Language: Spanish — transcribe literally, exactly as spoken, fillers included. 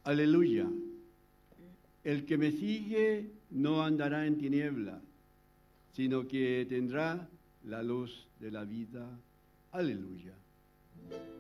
Aleluya. El que me sigue no andará en tiniebla, sino que tendrá la luz de la vida. Aleluya.